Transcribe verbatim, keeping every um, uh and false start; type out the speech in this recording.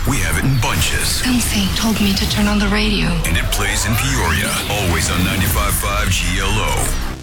we have it in bunches. Something told me to turn on the radio. And it plays in Peoria, always on ninety-five point five G L O.